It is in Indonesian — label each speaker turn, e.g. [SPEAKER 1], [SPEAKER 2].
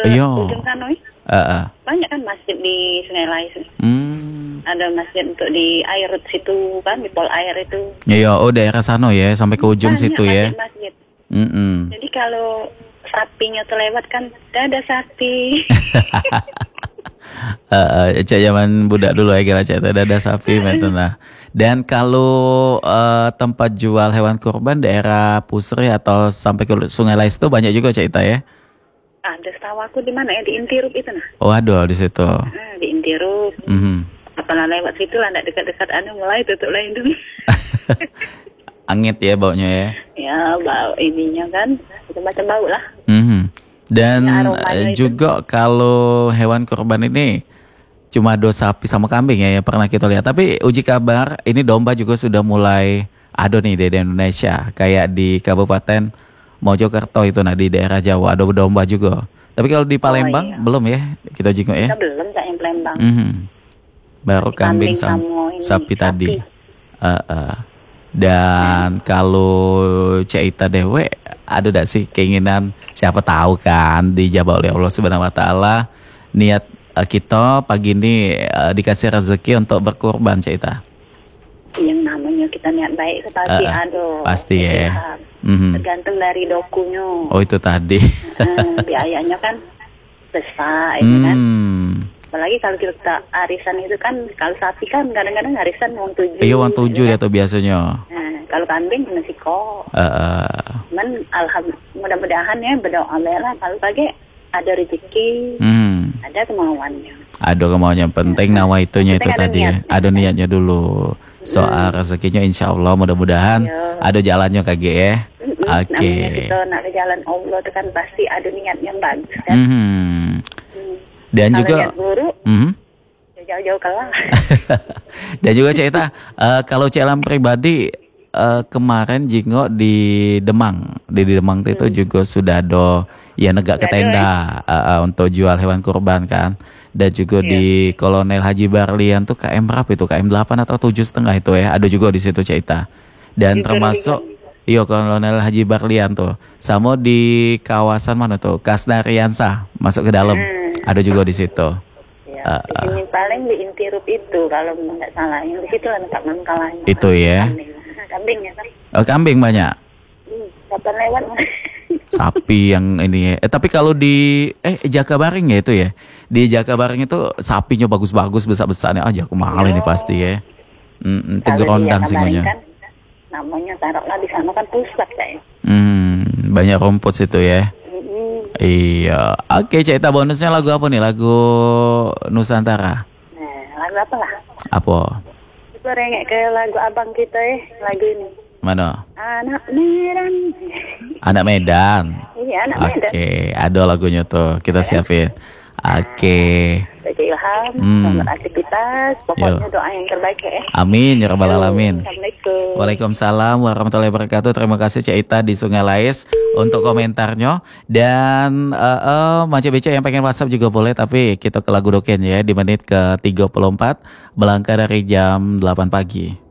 [SPEAKER 1] Iya.
[SPEAKER 2] ujung sana, banyak kan masjid di Sungai Lais. Ada masjid untuk di air situ kan, di pol air itu.
[SPEAKER 1] Iya, oh daerah sana ya, sampai ke ujung
[SPEAKER 2] Banyak
[SPEAKER 1] situ ya.
[SPEAKER 2] masjid-masjid.
[SPEAKER 1] Mm-mm.
[SPEAKER 2] Jadi kalau sapinya tuh lewat kan, ada sapi.
[SPEAKER 1] Cak zaman budak dulu ya kira cak ada sapi meten lah. Dan kalau tempat jual hewan kurban daerah Pusri atau sampai ke Sungai Lais itu banyak juga cak Ita ya.
[SPEAKER 2] Ada setahu aku di mana ya, di Intirup itu nah.
[SPEAKER 1] Oh aduh di situ.
[SPEAKER 2] Di Intirup. Apalah lewat situ lah, nggak dekat-dekat mulai tutup lah itu.
[SPEAKER 1] Angit ya baunya ya.
[SPEAKER 2] Ya bau ininya kan, macam-macam bau lah.
[SPEAKER 1] Dan
[SPEAKER 2] aromanya
[SPEAKER 1] juga kalau hewan kurban ini cuma do sapi sama kambing ya yang pernah kita lihat. Tapi uji kabar ini domba juga sudah mulai ada nih di Indonesia. Kayak di Kabupaten Mojokerto itu nah di daerah Jawa ada domba juga. Tapi kalau di Palembang belum ya kita jenguk ya.
[SPEAKER 2] Kita belum Cak yang Palembang.
[SPEAKER 1] Baru kambing sama sapi tadi. Dan kalau Cak Ita Dewe ada gak sih keinginan siapa tahu kan dijabah oleh Allah Subhanahu Wa Taala niat kita pagi ini dikasih rezeki untuk berkurban Cak Ita.
[SPEAKER 2] Yang namanya kita niat baik pasti
[SPEAKER 1] pasti ya.
[SPEAKER 2] Tergantung dari dokunya.
[SPEAKER 1] Oh itu tadi.
[SPEAKER 2] Biayanya kan besar ini kan. Apalagi kalau kita arisan itu kan, kalau sapi kan kadang-kadang arisan uang 7.
[SPEAKER 1] Iya uang 7 dia tuh biasanya.
[SPEAKER 2] Kalau kambing masih kok. Cuman mudah-mudahan ya berdoa lah kalau pagi ada rezeki, ada kemauannya.
[SPEAKER 1] Ada kemauannya penting nawa itunya itu tadi ya. Ada niatnya dulu. Soal rezekinya insya Allah mudah-mudahan ada jalannya kage ya. Oke.
[SPEAKER 2] Kita nak ke jalan Allah itu kan pasti ada niat yang bagus kan.
[SPEAKER 1] Dan
[SPEAKER 2] kalau
[SPEAKER 1] juga
[SPEAKER 2] niat buruk, jauh-jauh kalah.
[SPEAKER 1] Dan juga Cak Ita, kalau Cak Elam pribadi kemarin jingok di Demang, di Demang itu juga sudah ada ya negak ke tenda untuk jual hewan kurban kan. Dan juga di Kolonel Haji Barlian tuh KM berapa itu? KM 8 atau 7,5 itu ya. Ada juga di situ Cak Ita. Dan termasuk Kolonel Haji Barlian tuh. Sama di kawasan mana tuh? Kasnariansa masuk ke dalam. Ada juga di situ.
[SPEAKER 2] Ini paling di Intirup itu kalau nggak salah. Yang di situ lah tempat mangkalanya.
[SPEAKER 1] Itu ya.
[SPEAKER 2] Kambing ya kan?
[SPEAKER 1] Oh, kambing banyak.
[SPEAKER 2] Kapan lewat?
[SPEAKER 1] Sapi yang ini ya. Tapi kalau di Jakabaring ya itu ya. Di Jakabaring itu sapinya bagus-bagus besar-besarnya aja. Mahal ini pasti ya. Itu rondang singonya.
[SPEAKER 2] Kan, namanya taruhlah di sana kan pusat kayak.
[SPEAKER 1] Banyak rumput situ ya. Iya. Oke, Cak Ita bonusnya lagu apa nih? Lagu Nusantara.
[SPEAKER 2] Lagu apa lah?
[SPEAKER 1] Apa?
[SPEAKER 2] Itu rengek ke lagu abang kita lagu ini.
[SPEAKER 1] Mana?
[SPEAKER 2] Anak Medan.
[SPEAKER 1] Anak Medan.
[SPEAKER 2] Iya, Anak Medan.
[SPEAKER 1] Oke, ada lagunya tuh. Kita siapin. Oke.
[SPEAKER 2] Bagi ilham, selamat aktivitas. Pokoknya doa yang terbaik ya.
[SPEAKER 1] Amin ya rabbal alamin.
[SPEAKER 2] Assalamualaikum.
[SPEAKER 1] Waalaikumsalam warahmatullahi wabarakatuh. Terima kasih Cak Ita di Sungai Lais untuk komentarnya. Dan Mace Beca yang pengen WhatsApp juga boleh, tapi kita ke lagu doken ya di menit ke 34 melangkah dari jam 8 pagi.